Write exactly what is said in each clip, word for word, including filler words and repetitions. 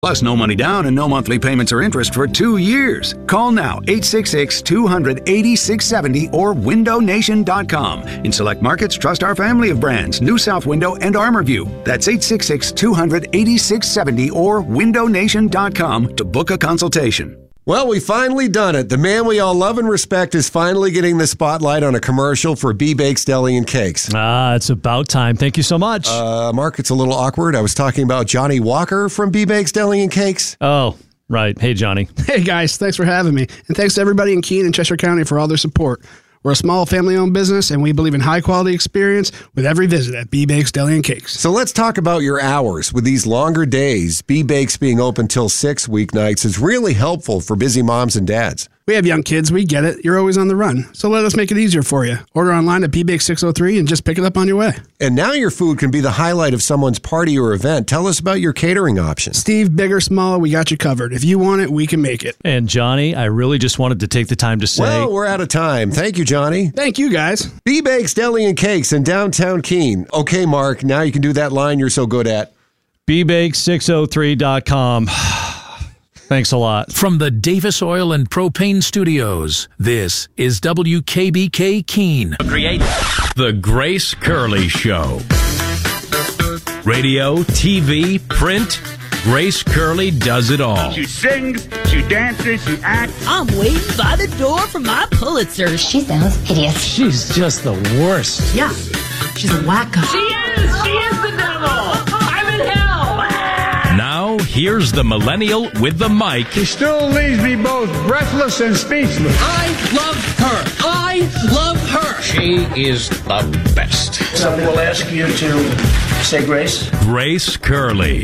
Plus, no money down and no monthly payments or interest for two years. Call now, eight six six, two hundred, eighty-six seventy or window nation dot com. In select markets, trust our family of brands, New South Window and ArmorView. That's eight six six, two hundred, eighty-six seventy or window nation dot com to book a consultation. Well, we finally done it. The man we all love and respect is finally getting the spotlight on a commercial for B-Bakes Deli and Cakes. Ah, it's about time. Thank you so much. Uh, Mark, it's a little awkward. I was talking about Johnny Walker from B-Bakes Deli and Cakes. Oh, right. Hey, Johnny. Hey, guys. Thanks for having me. And thanks to everybody in Keene and Cheshire County for all their support. We're a small family-owned business, and we believe in high-quality experience with every visit at B-Bakes Deli and Cakes. So let's talk about your hours. With these longer days, B-Bakes being open till six weeknights is really helpful for busy moms and dads. We have young kids. We get it. You're always on the run. So let us make it easier for you. Order online at B Bakes six oh three and just pick it up on your way. And now your food can be the highlight of someone's party or event. Tell us about your catering options. Steve, big or small, we got you covered. If you want it, we can make it. And Johnny, I really just wanted to take the time to say... Well, we're out of time. Thank you, Johnny. Thank you, guys. B-Bakes Deli and Cakes in downtown Keene. Okay, Mark, now you can do that line you're so good at. B bakes six oh three dot com. Thanks a lot. From the Davis Oil and Propane Studios, this is W K B K Keene. Create The Grace Curley Show. Radio, T V, print, Grace Curley does it all. She sings, she dances, she acts. I'm waiting by the door for my Pulitzer. She sounds hideous. She's just the worst. Yeah, she's a wacko. She is, she is the devil. I'm in hell. Now, here's the millennial with the mic. She still leaves me both breathless and speechless. I love her. I love her. She is the best. Somebody will ask you to say grace. Grace Curley.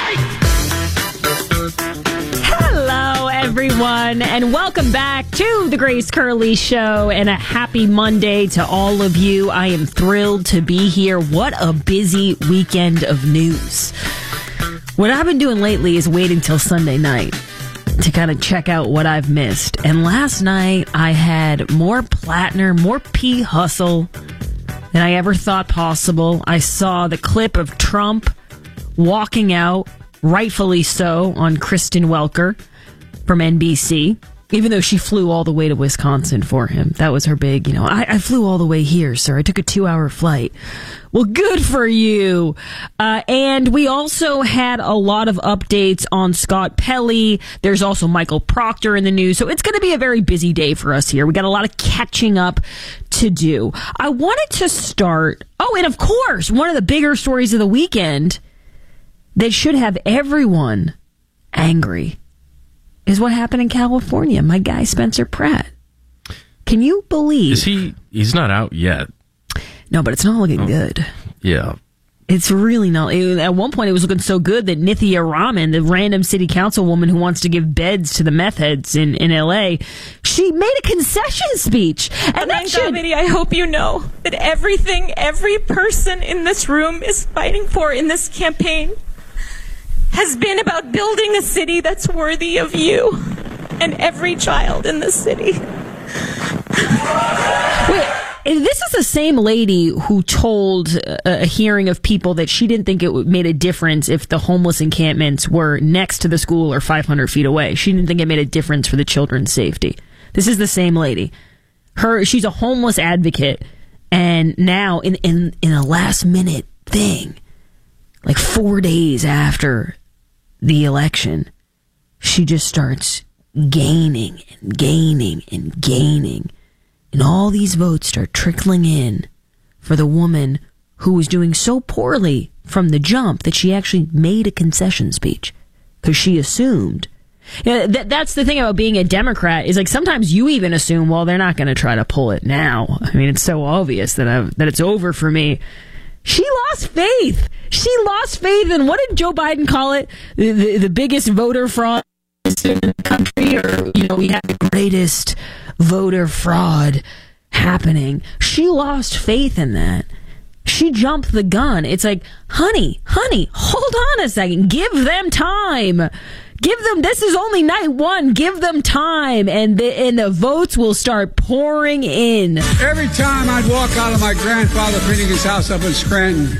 Hello, everyone, and welcome back to the Grace Curley Show, and a happy Monday to all of you. I am thrilled to be here. What a busy weekend of news. What I've been doing lately is waiting till Sunday night to kind of check out what I've missed. And last night, I had more Plattner, more P. Hustle than I ever thought possible. I saw the clip of Trump walking out, rightfully so, on Kristen Welker from N B C, even though she flew all the way to Wisconsin for him. That was her big, you know, I, I flew all the way here, sir. I took a two-hour flight. Well, good for you. Uh, and we also had a lot of updates on Scott Pelley. There's also Michael Proctor in the news. So it's going to be a very busy day for us here. We got a lot of catching up to do. I wanted to start. Oh, and of course, one of the bigger stories of the weekend that should have everyone angry is what happened in California. My guy, Spencer Pratt. Can you believe? Is he? He's not out yet. No, but it's not looking oh, good. Yeah. It's really not. It, at one point, it was looking so good that Nithya Raman, the random city councilwoman who wants to give beds to the meth heads in, in L A, she made a concession speech. And that should... Comedy, I hope you know that everything every person in this room is fighting for in this campaign has been about building a city that's worthy of you and every child in this city. Wait. This is the same lady who told a hearing of people that she didn't think it made a difference if the homeless encampments were next to the school or five hundred feet away. She didn't think it made a difference for the children's safety. This is the same lady. Her, she's a homeless advocate, and now in, in, in a last minute thing, like four days after the election, she just starts gaining and gaining and gaining. And all these votes start trickling in for the woman who was doing so poorly from the jump that she actually made a concession speech because she assumed. You know, that, that's the thing about being a Democrat is like sometimes you even assume, well, they're not going to try to pull it now. I mean, it's so obvious that I've, that it's over for me. She lost faith. She lost faith. And what did Joe Biden call it? The, the, the biggest voter fraud in the country, or, you know, we had the greatest voter fraud happening. She lost faith in that. She jumped the gun. It's like, honey, honey, hold on a second. Give them time. Give them, this is only night one. Give them time. And the, and the votes will start pouring in. Every time I'd walk out of my grandfather Finnegan's house up in Scranton,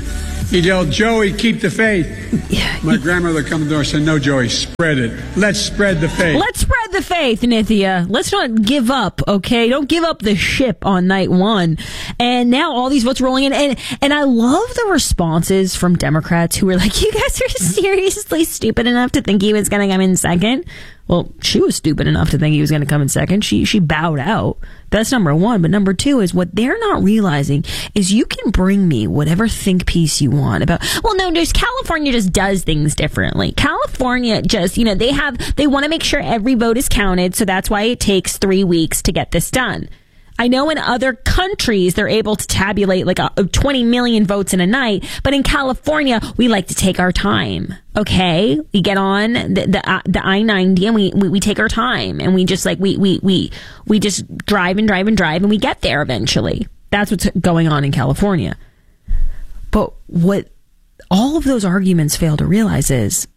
He yelled, Joey, keep the faith. My grandmother come to the door and said, no, Joey, spread it. Let's spread the faith. Let's spread the faith, Nithya. Let's not give up, okay? Don't give up the ship on night one. And now all these votes rolling in. And, and I love the responses from Democrats who were like, you guys are seriously stupid enough to think he was going to come in second? Well, she was stupid enough to think he was going to come in second. She she bowed out. That's number one. But number two is what they're not realizing is you can bring me whatever think piece you want about, well, no, just California just does things differently. California just, you know, they have, they want to make sure every vote is counted. So that's why it takes three weeks to get this done. I know in other countries, they're able to tabulate like a, twenty million votes in a night. But in California, we like to take our time. Okay. We get on the, the, uh, the I ninety and we, we, we take our time and we just like, we, we, we, we just drive and drive and drive and we get there eventually. That's what's going on in California. But what all of those arguments fail to realize is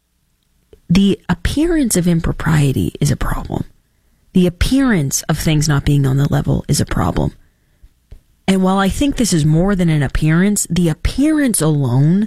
the appearance of impropriety is a problem. The appearance of things not being on the level is a problem. And while I think this is more than an appearance, the appearance alone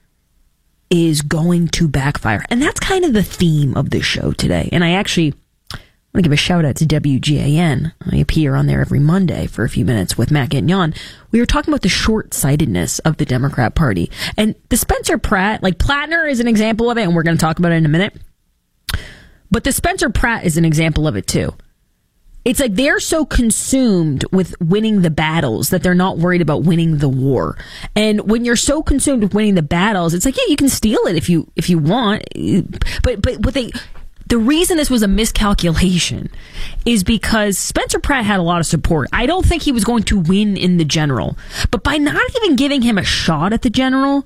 is going to backfire. And that's kind of the theme of this show today. And I actually want to give a shout out to W G A N. I appear on there every Monday for a few minutes with Matt Gagnon. We were talking about the short-sightedness of the Democrat Party. And the Spencer Pratt, like Plattner is an example of it, and we're going to talk about it in a minute. But the Spencer Pratt is an example of it too. It's like they're so consumed with winning the battles that they're not worried about winning the war. And when you're so consumed with winning the battles, it's like, yeah, you can steal it if you if you want. But but what they the reason this was a miscalculation is because Spencer Pratt had a lot of support. I don't think he was going to win in the general. But by not even giving him a shot at the general,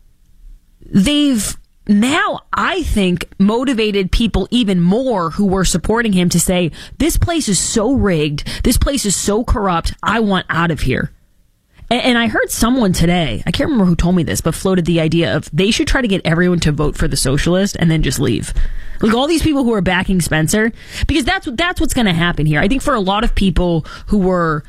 they've now, I think, motivated people even more who were supporting him to say, this place is so rigged, this place is so corrupt, I want out of here. And, and I heard someone today, I can't remember who told me this, but floated the idea of they should try to get everyone to vote for the socialist and then just leave. Like all these people who are backing Spencer, because that's, that's what's going to happen here. I think for a lot of people who were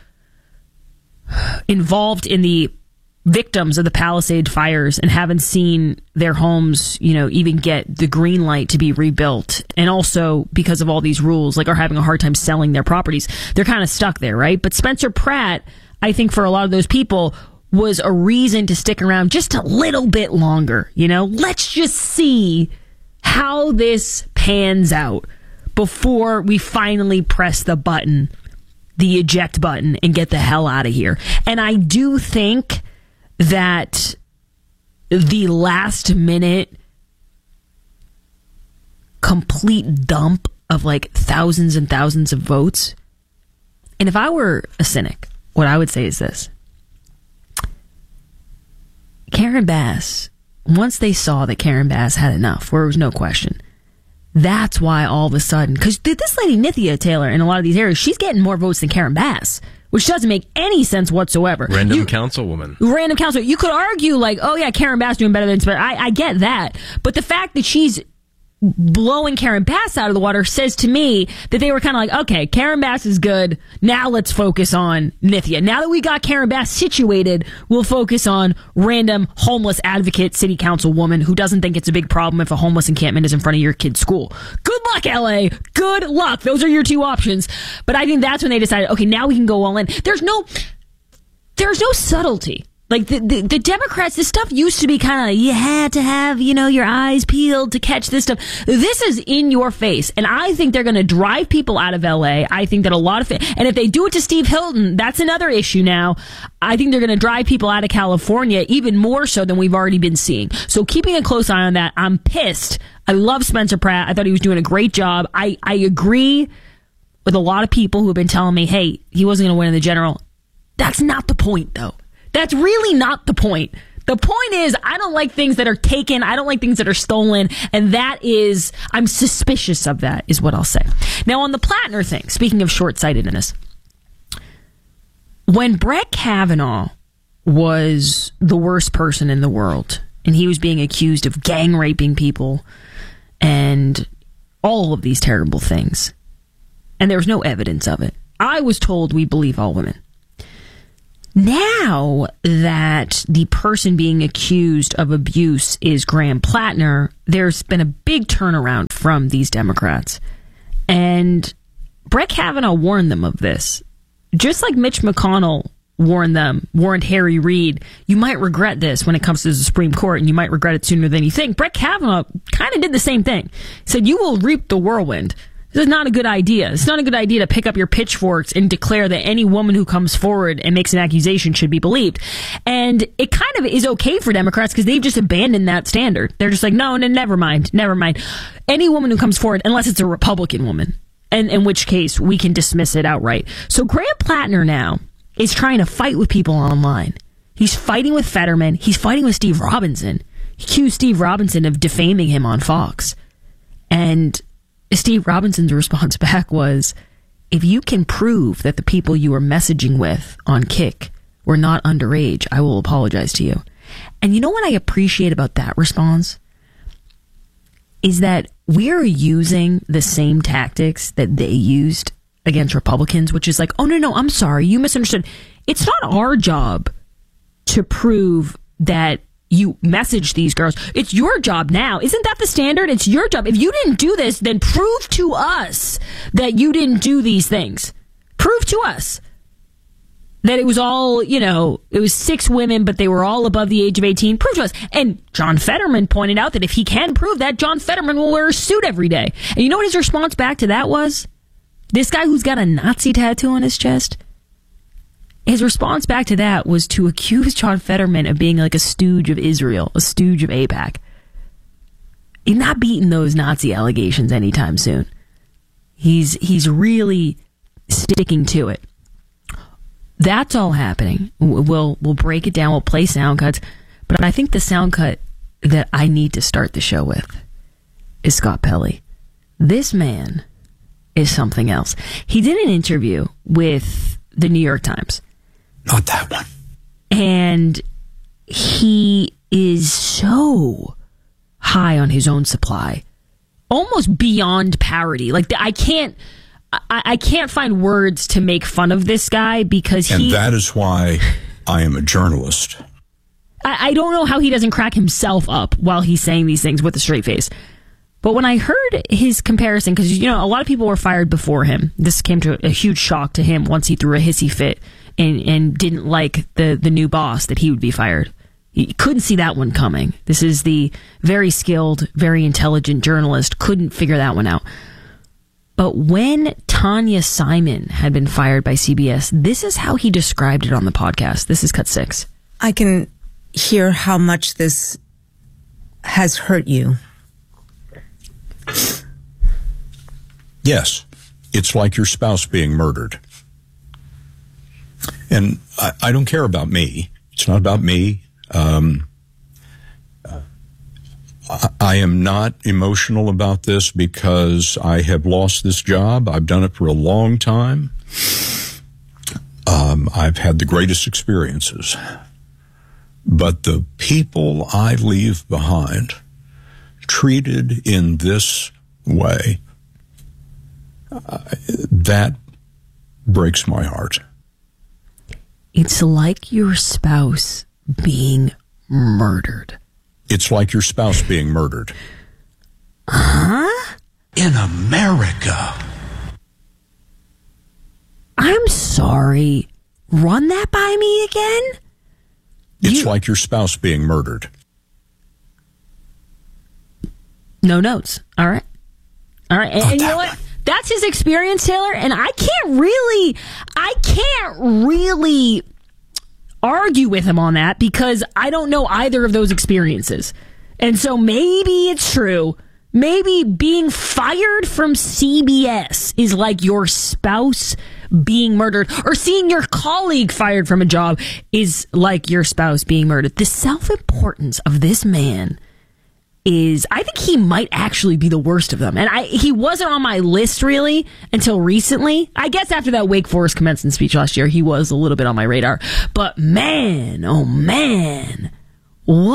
involved in the victims of the Palisade fires and haven't seen their homes, you know, even get the green light to be rebuilt. And also because of all these rules, like are having a hard time selling their properties. They're kind of stuck there, right? But Spencer Pratt, I think for a lot of those people was a reason to stick around just a little bit longer. You know, let's just see how this pans out before we finally press the button, the eject button, and get the hell out of here. And I do think that the last minute complete dump of like thousands and thousands of votes. And if I were a cynic, what I would say is this. Karen Bass, once they saw that Karen Bass had enough, where there was no question, that's why all of a sudden, because this lady Nithya Taylor in a lot of these areas, she's getting more votes than Karen Bass. Which doesn't make any sense whatsoever. Random you, councilwoman. Random council. You could argue like, oh yeah, Karen Bass doing better than Spencer. I, I get that. But the fact that she's blowing Karen Bass out of the water says to me that they were kind of like, okay, Karen Bass is good. Now let's focus on Nithya. Now that we got Karen Bass situated, we'll focus on random homeless advocate city council woman who doesn't think it's a big problem if a homeless encampment is in front of your kid's school. Good luck, L A. Good luck. Those are your two options. But I think that's when they decided, okay, now we can go all in. There's no, there's no subtlety. Like, the, the, the Democrats, this stuff used to be kind of, you had to have, you know, your eyes peeled to catch this stuff. This is in your face. And I think they're going to drive people out of L A. I think that a lot of it, and if they do it to Steve Hilton, that's another issue now. I think they're going to drive people out of California even more so than we've already been seeing. So keeping a close eye on that. I'm pissed. I love Spencer Pratt. I thought he was doing a great job. I, I agree with a lot of people who have been telling me, hey, he wasn't going to win in the general. That's not the point, though. That's really not the point. The point is, I don't like things that are taken. I don't like things that are stolen. And that is, I'm suspicious of that, is what I'll say. Now, on the Plattner thing, speaking of short-sightedness, when Brett Kavanaugh was the worst person in the world, and he was being accused of gang raping people and all of these terrible things, and there was no evidence of it, I was told we believe all women. Now that the person being accused of abuse is Graham Plattner, there's been a big turnaround from these Democrats. And Brett Kavanaugh warned them of this. Just like Mitch McConnell warned them, warned Harry Reid, you might regret this when it comes to the Supreme Court, and you might regret it sooner than you think. Brett Kavanaugh kind of did the same thing. He said, you will reap the whirlwind. This is not a good idea. It's not a good idea to pick up your pitchforks and declare that any woman who comes forward and makes an accusation should be believed. And it kind of is okay for Democrats because they've just abandoned that standard. They're just like, no, no, never mind, never mind. Any woman who comes forward, unless it's a Republican woman, and in which case we can dismiss it outright. So Graham Plattner now is trying to fight with people online. He's fighting with Fetterman. He's fighting with Steve Robinson. He accused Steve Robinson of defaming him on Fox. And Steve Robinson's response back was, if you can prove that the people you were messaging with on Kick were not underage, I will apologize to you. And you know what I appreciate about that response? Is that we're using the same tactics that they used against Republicans, which is like, oh, no, no, I'm sorry, you misunderstood. It's not our job to prove that you message these girls. It's your job now. Isn't that the standard? It's your job. If you didn't do this, then prove to us that you didn't do these things. Prove to us that it was all, you know, it was six women, but they were all above the age of eighteen. Prove to us. And John Fetterman pointed out that if he can prove that, John Fetterman will wear a suit every day. And you know what his response back to that was? This guy who's got a Nazi tattoo on his chest? His response back to that was to accuse John Fetterman of being like a stooge of Israel, a stooge of AIPAC. He's not beating those Nazi allegations anytime soon. He's he's really sticking to it. That's all happening. We'll we'll break it down. We'll play sound cuts. But I think the sound cut that I need to start the show with is Scott Pelley. This man is something else. He did an interview with the New York Times. Not that one. And he is so high on his own supply, almost beyond parody. Like I can't, I, I can't find words to make fun of this guy because and he. And that is why I am a journalist. I, I don't know how he doesn't crack himself up while he's saying these things with a straight face. But when I heard his comparison, because, you know, a lot of people were fired before him. This came to a huge shock to him once he threw a hissy fit and, and didn't like the, the new boss that he would be fired. He couldn't see that one coming. This is the very skilled, very intelligent journalist. Couldn't figure that one out. But when Tanya Simon had been fired by C B S, this is how he described it on the podcast. This is cut six. I can hear how much this has hurt you. Yes, it's like your spouse being murdered. And I, I don't care about me. It's not about me. Um, I, I am not emotional about this because I have lost this job. I've done it for a long time. Um, I've had the greatest experiences. But the people I leave behind treated in this way, uh, that breaks my heart. It's like your spouse being murdered. It's like your spouse being murdered. Huh? In America. I'm sorry. Run that by me again? It's you... like your spouse being murdered. No notes. All right. All right. And, and you know what? That's his experience, Taylor. And I can't really, I can't really argue with him on that because I don't know either of those experiences. And so maybe it's true. Maybe being fired from C B S is like your spouse being murdered, or seeing your colleague fired from a job is like your spouse being murdered. The self-importance of this man is, I think he might actually be the worst of them. And I, he wasn't on my list really until recently. I guess after that Wake Forest commencement speech last year, he was a little bit on my radar. But man, oh man,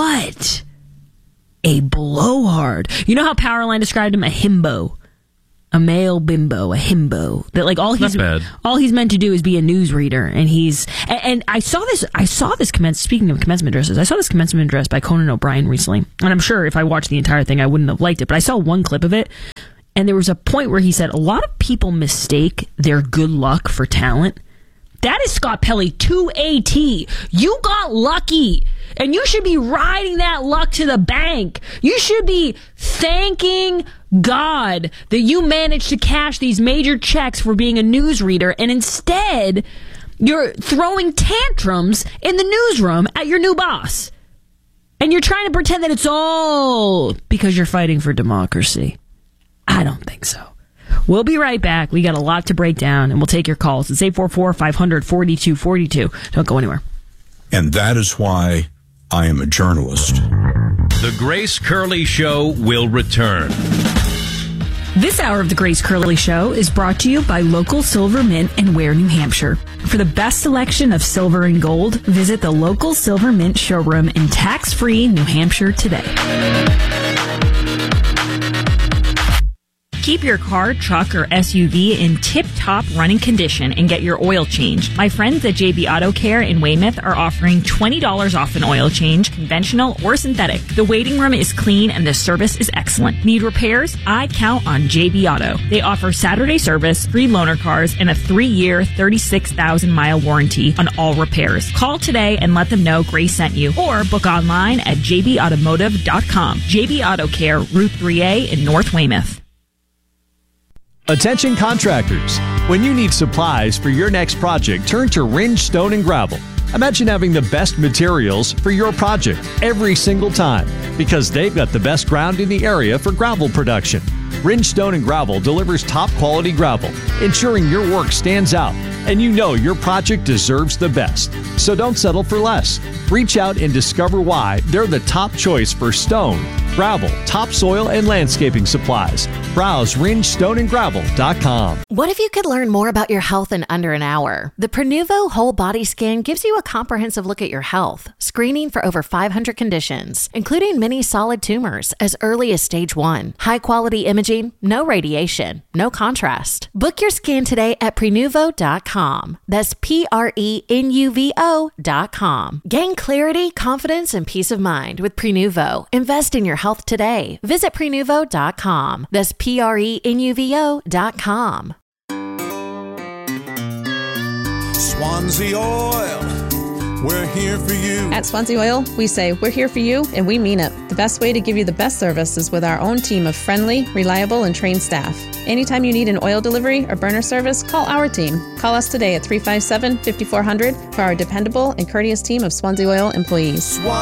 what a blowhard. You know how Powerline described him? A himbo. a male bimbo, a himbo. That like all he's Not bad. all he's meant to do is be a newsreader, and he's and, and I saw this. I saw this commence. Speaking of commencement addresses, I saw this commencement address by Conan O'Brien recently, and I'm sure if I watched the entire thing, I wouldn't have liked it. But I saw one clip of it, and there was a point where he said a lot of people mistake their good luck for talent. That is Scott Pelley to a T. You got lucky, and you should be riding that luck to the bank. You should be thanking God that you managed to cash these major checks for being a newsreader, and instead you're throwing tantrums in the newsroom at your new boss. And you're trying to pretend that it's all because you're fighting for democracy. I don't think so. We'll be right back. We got a lot to break down, and we'll take your calls. It's eight four four, five hundred, forty-two forty-two. Don't go anywhere. And that is why I am a journalist. The Grace Curley Show will return. This hour of the Grace Curley Show is brought to you by Local Silver Mint in Ware, New Hampshire. For the best selection of silver and gold, visit the Local Silver Mint showroom in tax-free New Hampshire today. Keep your car, truck, or S U V in tip-top running condition and get your oil changed. My friends at J B Auto Care in Weymouth are offering twenty dollars off an oil change, conventional or synthetic. The waiting room is clean and the service is excellent. Need repairs? I count on J B Auto. They offer Saturday service, free loaner cars, and a three-year, thirty-six thousand mile warranty on all repairs. Call today and let them know Grace sent you, or book online at j b automotive dot com. J B Auto Care, Route three A in North Weymouth. Attention contractors. When you need supplies for your next project, turn to Ringe Stone and Gravel. Imagine having the best materials for your project every single time, because they've got the best ground in the area for gravel production. Ringe Stone and Gravel delivers top quality gravel, ensuring your work stands out, and you know your project deserves the best. So don't settle for less. Reach out and discover why they're the top choice for stone, gravel, topsoil, and landscaping supplies. Browse ringe stone and gravel dot com. What if you could learn more about your health in under an hour? The Prenuvo Whole Body Scan gives you a comprehensive look at your health, screening for over five hundred conditions, including many solid tumors as early as stage one. High-quality imaging, no radiation, no contrast. Book your scan today at prenuvo dot com. That's P R E N U V O dot com. Gain clarity, confidence, and peace of mind with Prenuvo. Invest in your health today. Visit prenuvo dot com. That's P R E N U V O dot com. Swansea Oil, we're here for you. At Swansea Oil, we say we're here for you, and we mean it. The best way to give you the best service is with our own team of friendly, reliable, and trained staff. Anytime you need an oil delivery or burner service, call our team. Call us today at three five seven, five four zero zero for our dependable and courteous team of Swansea Oil employees. Swansea